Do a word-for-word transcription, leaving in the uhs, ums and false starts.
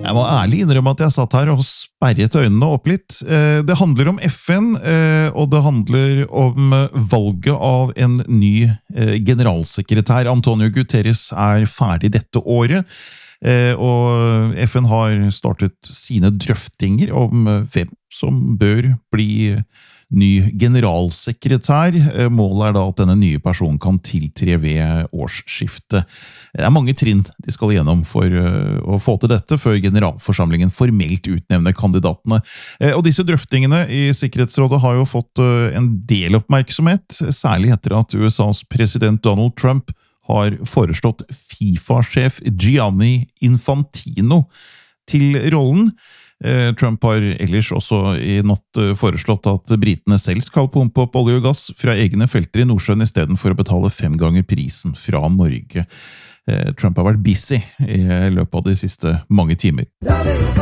Jeg må ærlig innrømme at jeg satt her og sperret øynene opp litt. Det handler om F N, og det handler om valget av en ny generalsekretær. Antonio Guterres er ferdig dette året, og F N har startet sine drøftinger om hvem som bør bli ny generalsekretær. Målet er da at denne nye personen kan tiltre ved årsskiftet. Det er mange trinn de skal gjennom for å få til dette, før generalforsamlingen formelt utnevner kandidatene. Og disse drøftingene i Sikkerhetsrådet har jo fått en del oppmerksomhet, særlig etter at U S A's president Donald Trump har foreslått FIFA-sjef Gianni Infantino til rollen. Trump har ellers også i natt foreslått at britene selv skal pumpe opp olje og gass fra egne felter i Nordsjøen i stedet for å betale fem ganger prisen fra Norge. Trump har vært busy i løpet av de siste mange timer.